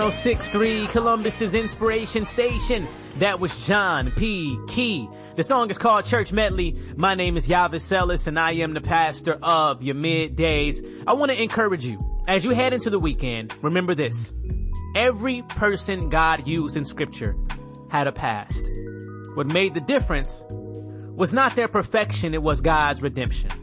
106.3, Columbus's Inspiration Station. That was John P. Key. The song is called Church Medley. My name is Yavis Ellis, and I am the pastor of your middays. I want to encourage you, as you head into the weekend, remember this. Every person God used in Scripture had a past. What made the difference was not their perfection, it was God's redemption.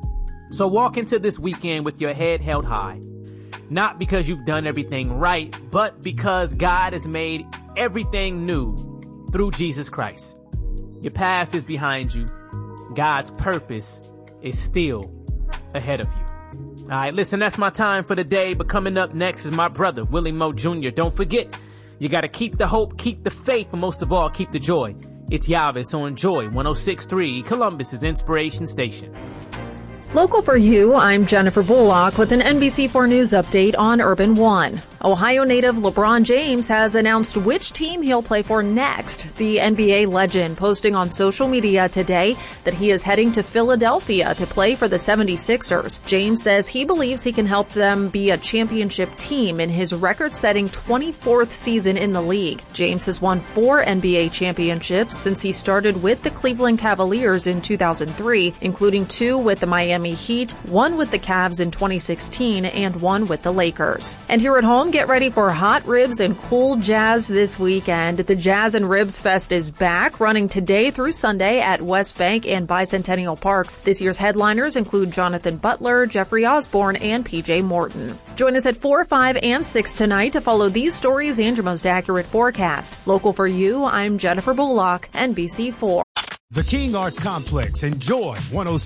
So walk into this weekend with your head held high. Not because you've done everything right, but because God has made everything new through Jesus Christ. Your past is behind you. God's purpose is still ahead of you. All right, listen, that's my time for the day, but coming up next is my brother, Willie Moe Jr. Don't forget, you got to keep the hope, keep the faith, and most of all, keep the joy. It's Yavis on Joy 106.3, Columbus's Inspiration Station. Local for you, I'm Jennifer Bullock with an NBC4 News update on Urban One. Ohio native LeBron James has announced which team he'll play for next. The NBA legend posting on social media today that he is heading to Philadelphia to play for the 76ers. James says he believes he can help them be a championship team in his record-setting 24th season in the league. James has won 4 NBA championships since he started with the Cleveland Cavaliers in 2003, including 2 with the Miami Heat, 1 with the Cavs in 2016, and 1 with the Lakers. And here at home, get ready for hot ribs and cool jazz this weekend. The Jazz and Ribs Fest is back, running today through Sunday at West Bank and Bicentennial Parks. This year's headliners include Jonathan Butler, Jeffrey Osborne, and PJ Morton. Join us at 4, 5, and 6 tonight to follow these stories and your most accurate forecast. Local for you, I'm Jennifer Bullock, NBC4. The King Arts Complex and Joy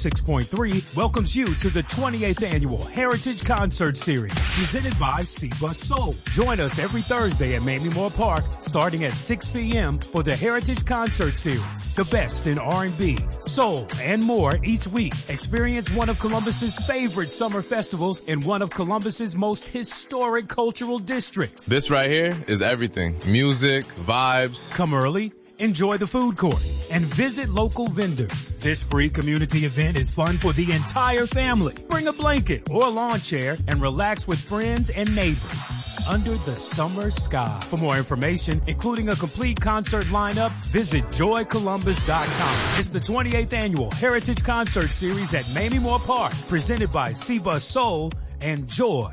106.3 welcomes you to the 28th Annual Heritage Concert Series, presented by Seba Soul. Join us every Thursday at Mamie Moore Park, starting at 6 p.m. for the Heritage Concert Series. The best in R&B, soul, and more each week. Experience one of Columbus's favorite summer festivals in one of Columbus's most historic cultural districts. This right here is everything. Music, vibes. Come early. Enjoy the food court and visit local vendors. This free community event is fun for the entire family. Bring a blanket or a lawn chair and relax with friends and neighbors under the summer sky. For more information, including a complete concert lineup, visit joycolumbus.com. It's the 28th Annual Heritage Concert Series at Mamie Moore Park, presented by Seba Soul and Joy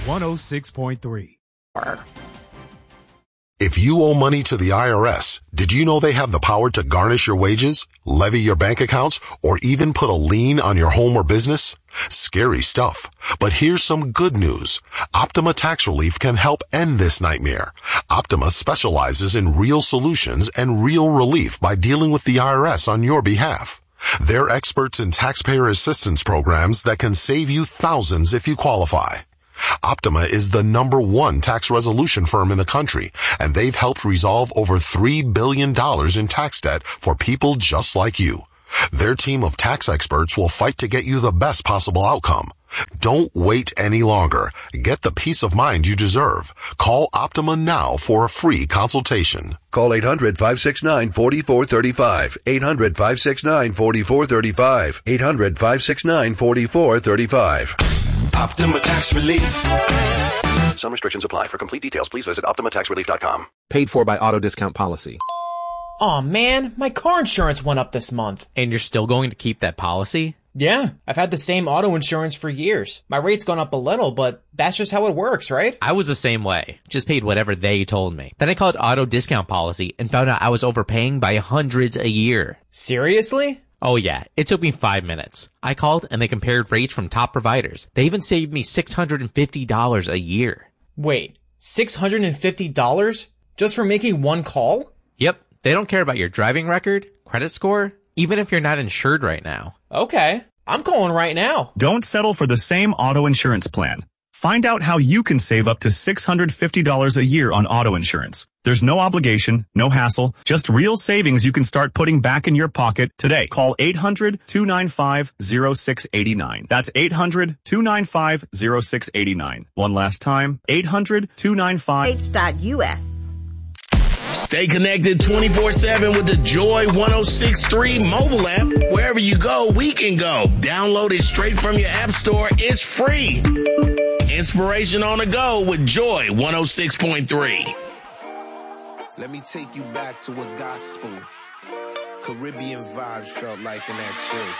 106.3. If you owe money to the IRS, did you know they have the power to garnish your wages, levy your bank accounts, or even put a lien on your home or business? Scary stuff. But here's some good news. Optima Tax Relief can help end this nightmare. Optima specializes in real solutions and real relief by dealing with the IRS on your behalf. They're experts in taxpayer assistance programs that can save you thousands if you qualify. Optima is the #1 tax resolution firm in the country, and they've helped resolve over $3 billion in tax debt for people just like you. Their team of tax experts will fight to get you the best possible outcome. Don't wait any longer. Get the peace of mind you deserve. Call Optima now for a free consultation. Call 800-569-4435. 800-569-4435. 800-569-4435. Optima Tax Relief. Some restrictions apply. For complete details, please visit OptimaTaxRelief.com. Paid for by Auto Discount Policy. Aw, man, my car insurance went up this month. And you're still going to keep that policy? Yeah, I've had the same auto insurance for years. My rate's gone up a little, but that's just how it works, right? I was the same way. Just paid whatever they told me. Then I called Auto Discount Policy and found out I was overpaying by hundreds a year. Seriously? Oh yeah, it took me 5 minutes. I called and they compared rates from top providers. They even saved me $650 a year. Wait, $650? Just for making one call? Yep, they don't care about your driving record, credit score, even if you're not insured right now. Okay, I'm calling right now. Don't settle for the same auto insurance plan. Find out how you can save up to $650 a year on auto insurance. There's no obligation, no hassle, just real savings you can start putting back in your pocket today. Call 800-295-0689. That's 800-295-0689. One last time, 800-295... H.US. Stay connected 24/7 with the Joy 106.3 mobile app. Wherever you go, we can go. Download it straight from your app store. It's free. Inspiration on the go with Joy 106.3. Let me take you back to what gospel, Caribbean vibes felt like in that church.